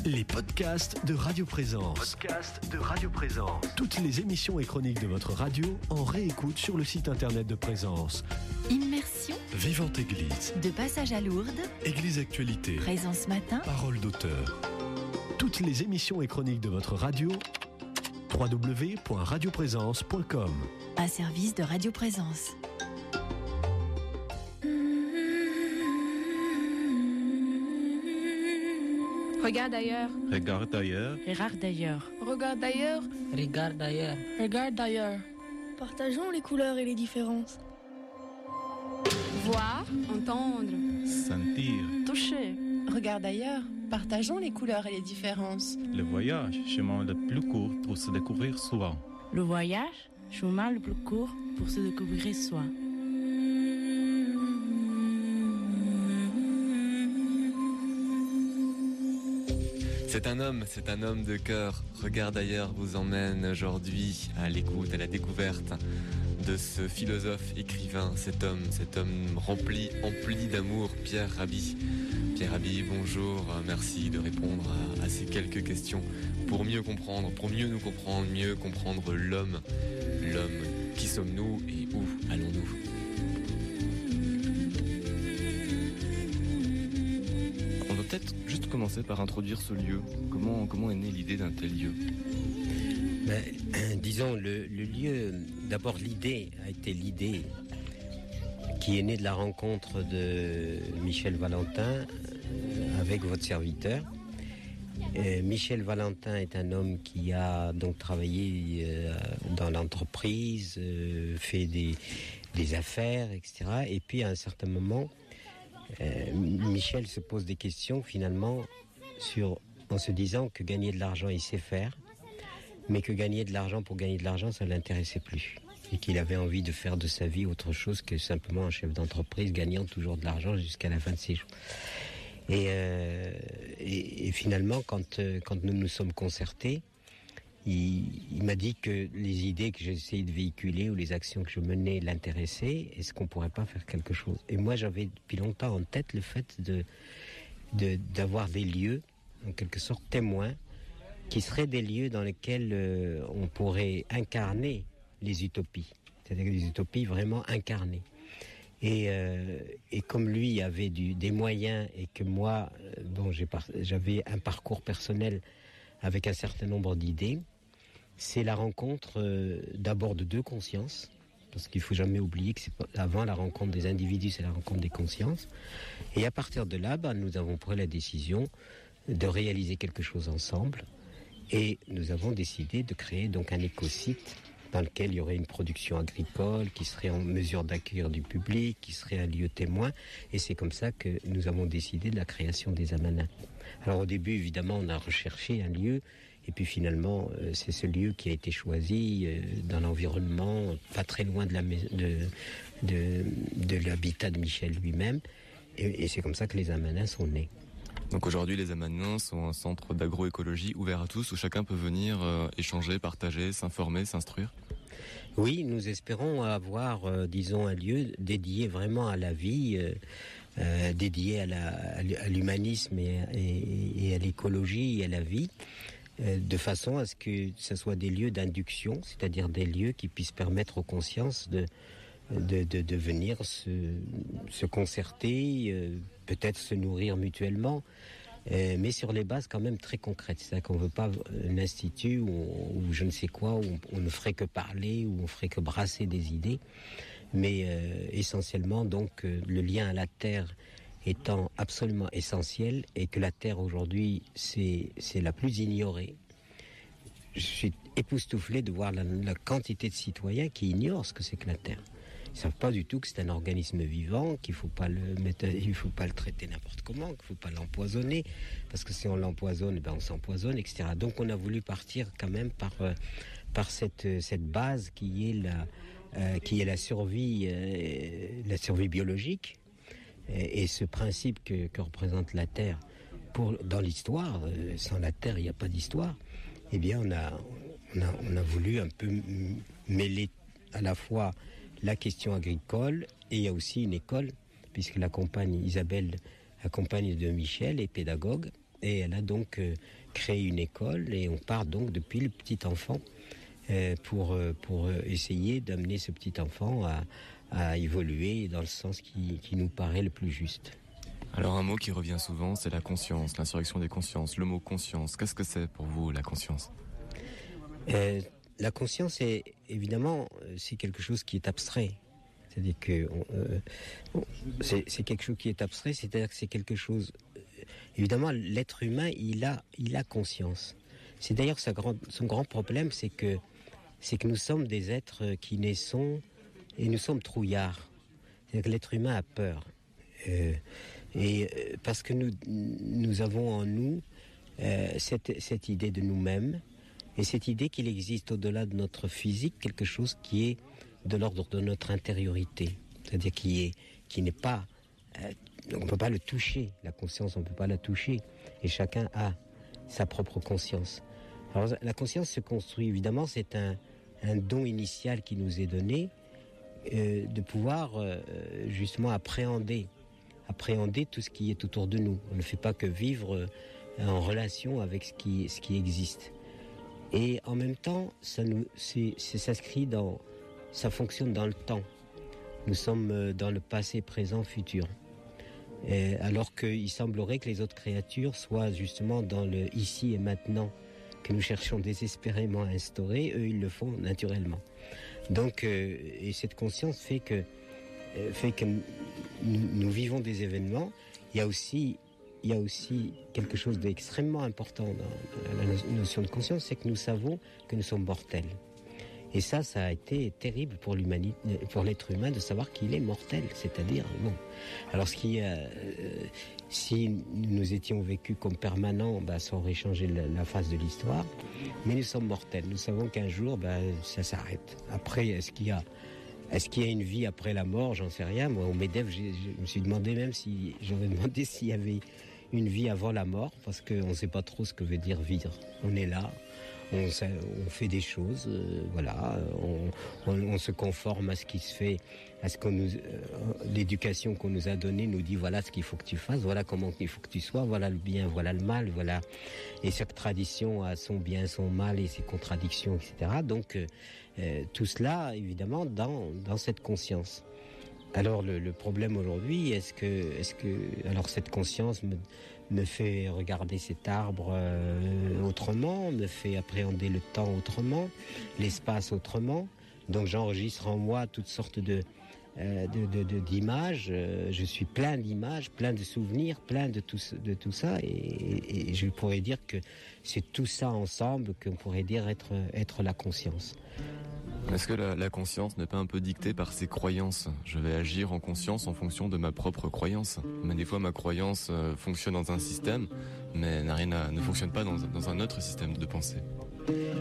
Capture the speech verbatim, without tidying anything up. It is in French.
Les podcasts de Radio Présence. Podcasts de Radio Présence. Toutes les émissions et chroniques de votre radio en réécoute sur le site internet de Présence. Immersion. Vivante Église. De passage à Lourdes. Église Actualité. Présence matin. Parole d'auteur. Toutes les émissions et chroniques de votre radio. w w w point radio présence point com. Un service de Radio Présence. Regarde ailleurs. Regarde ailleurs. Regarde ailleurs. Regarde ailleurs. Regarde ailleurs. Regarde ailleurs. Partageons les couleurs et les différences. Voir, entendre, Sentir. toucher. Regarde ailleurs. Partageons les couleurs et les différences. Le voyage, chemin le plus court pour se découvrir soi. Le voyage, chemin le plus court pour se découvrir soi. C'est un homme, c'est un homme de cœur. Regarde ailleurs vous emmène aujourd'hui à l'écoute, à la découverte de ce philosophe, écrivain, cet homme, cet homme rempli, empli d'amour, Pierre Rabhi. Pierre Rabhi, bonjour, merci de répondre à, à ces quelques questions pour mieux comprendre, pour mieux nous comprendre, mieux comprendre l'homme. L'homme, qui sommes-nous et où allons-nous ? On va peut-être juste commencer par introduire ce lieu. Comment, comment est née l'idée d'un tel lieu ? Ben, disons, le, le lieu, d'abord l'idée a été l'idée qui est née de la rencontre de Michel Valentin avec votre serviteur. Euh, Michel Valentin est un homme qui a donc travaillé euh, dans l'entreprise, euh, fait des, des affaires, et cetera. Et puis à un certain moment, euh, Michel se pose des questions finalement sur, en se disant que gagner de l'argent, il sait faire, mais que gagner de l'argent pour gagner de l'argent, ça ne l'intéressait plus. Et qu'il avait envie de faire de sa vie autre chose que simplement un chef d'entreprise gagnant toujours de l'argent jusqu'à la fin de ses jours. Et, euh, et, et finalement, quand, euh, quand nous nous sommes concertés, il, il m'a dit que les idées que j'essayais de véhiculer ou les actions que je menais l'intéressaient. Est-ce qu'on pourrait pas faire quelque chose ? Et moi, j'avais depuis longtemps en tête le fait de, de, d'avoir des lieux, en quelque sorte témoins, qui seraient des lieux dans lesquels euh, on pourrait incarner les utopies. C'est-à-dire des utopies vraiment incarnées. Et, euh, et comme lui avait du, des moyens et que moi, euh, bon, j'ai par, j'avais un parcours personnel avec un certain nombre d'idées, c'est la rencontre euh, d'abord de deux consciences, parce qu'il faut jamais oublier que c'est pas, avant la rencontre des individus, c'est la rencontre des consciences. Et à partir de là, bah, nous avons pris la décision de réaliser quelque chose ensemble, et nous avons décidé de créer donc un écosite dans lequel il y aurait une production agricole qui serait en mesure d'accueillir du public, qui serait un lieu témoin. Et c'est comme ça que nous avons décidé de la création des Amanins. Alors au début, évidemment, on a recherché un lieu, et puis finalement, euh, c'est ce lieu qui a été choisi euh, dans l'environnement, pas très loin de, la, de, de, de l'habitat de Michel lui-même. Et, et c'est comme ça que les Amanins sont nés. Donc aujourd'hui, les Amanins sont un centre d'agroécologie ouvert à tous où chacun peut venir euh, échanger, partager, s'informer, s'instruire. Oui, nous espérons avoir, euh, disons, un lieu dédié vraiment à la vie, euh, euh, dédié à, la, à l'humanisme et, et, et à l'écologie et à la vie, euh, de façon à ce que ce soit des lieux d'induction, c'est-à-dire des lieux qui puissent permettre aux consciences de De, de, de venir se, se concerter, euh, peut-être se nourrir mutuellement, euh, mais sur les bases quand même très concrètes. C'est-à-dire qu'on ne veut pas un institut où, où je ne sais quoi, où on, on ne ferait que parler, où on ferait que brasser des idées, mais euh, essentiellement donc euh, le lien à la terre étant absolument essentiel, et que la terre aujourd'hui c'est, c'est la plus ignorée. Je suis époustouflé de voir la, la quantité de citoyens qui ignorent ce que c'est que la terre. Ils savent pas du tout que c'est un organisme vivant, qu'il faut pas le mettre, il faut pas le traiter n'importe comment, qu'il faut pas l'empoisonner, parce que si on l'empoisonne, ben on s'empoisonne, et cetera. Donc on a voulu partir quand même par euh, par cette cette base qui est la euh, qui est la survie euh, la survie biologique, et, et ce principe que, que représente la terre pour dans l'histoire. Euh, sans la terre, il n'y a pas d'histoire. Eh bien, on a on a on a voulu un peu mêler à la fois la question agricole, et il y a aussi une école, puisque la compagne Isabelle, la compagne de Michel, est pédagogue, Et elle a donc euh, créé une école et on part donc depuis le petit enfant euh, pour, euh, pour essayer d'amener ce petit enfant à, à évoluer dans le sens qui, qui nous paraît le plus juste. Alors un mot qui revient souvent, c'est la conscience, l'insurrection des consciences, le mot conscience. Qu'est-ce que c'est pour vous la conscience ? euh, La conscience, est, évidemment, c'est quelque chose qui est abstrait. C'est-à-dire que euh, c'est, c'est quelque chose qui est abstrait, c'est-à-dire que c'est quelque chose... Évidemment, l'être humain, il a, il a conscience. C'est d'ailleurs sa grand, son grand problème, c'est que, c'est que nous sommes des êtres qui naissons et nous sommes trouillards. C'est-à-dire que l'être humain a peur. Euh, et parce que nous, nous avons en nous euh, cette, cette idée de nous-mêmes et cette idée qu'il existe au-delà de notre physique quelque chose qui est de l'ordre de notre intériorité, c'est-à-dire qui est, qui n'est pas, euh, on ne peut pas le toucher, la conscience on ne peut pas la toucher, et chacun a sa propre conscience. Alors la conscience se construit évidemment, c'est un, un don initial qui nous est donné euh, de pouvoir euh, justement appréhender, appréhender tout ce qui est autour de nous. On ne fait pas que vivre euh, en relation avec ce qui, ce qui existe. Et en même temps, ça nous, c'est, c'est s'inscrit dans ça fonctionne dans le temps. Nous sommes dans le passé, présent, futur. Et alors qu'il semblerait que les autres créatures soient justement dans le ici et maintenant, que nous cherchons désespérément à instaurer, eux ils le font naturellement. Donc, euh, et cette conscience fait que, euh, fait que nous, nous vivons des événements. Il y a aussi, il y a aussi quelque chose d'extrêmement important dans la notion de conscience, c'est que nous savons que nous sommes mortels. Et ça, ça a été terrible pour l'humanité, pour l'être humain de savoir qu'il est mortel, c'est-à-dire bon. Alors, ce qui, euh, si nous étions vécus comme permanents, bah, ça aurait changé la, la face de l'histoire. Mais nous sommes mortels. Nous savons qu'un jour, bah, ça s'arrête. Après, est-ce qu'il y a, est-ce qu'il y a une vie après la mort ? J'en sais rien. Moi, au MEDEF, je, je me suis demandé même si j'aurais demandé s'il y avait une vie avant la mort, parce qu'on ne sait pas trop ce que veut dire vivre. On est là. On, on fait des choses, euh, voilà, on, on, on se conforme à ce qui se fait, à ce qu'on nous, euh, l'éducation qu'on nous a donnée nous dit voilà ce qu'il faut que tu fasses, voilà comment il faut que tu sois, voilà le bien, voilà le mal, voilà. Et chaque tradition a son bien, son mal et ses contradictions, et cetera. Donc euh, tout cela, évidemment, dans dans cette conscience. Alors le, le problème aujourd'hui, est-ce que, est-ce que, alors cette conscience me me fait regarder cet arbre euh, autrement, me fait appréhender le temps autrement, l'espace autrement. Donc j'enregistre en moi toutes sortes de, euh, de, de, de d'images. Euh, je suis plein d'images, plein de souvenirs, plein de tout, de tout ça. Et, et, et je pourrais dire que c'est tout ça ensemble qu'on pourrait dire être, être la conscience. Est-ce que la, la conscience n'est pas un peu dictée par ses croyances ? Je vais agir en conscience en fonction de ma propre croyance. Mais des fois, ma croyance euh, fonctionne dans un système, mais n'a rien à, ne fonctionne pas dans, dans un autre système de pensée.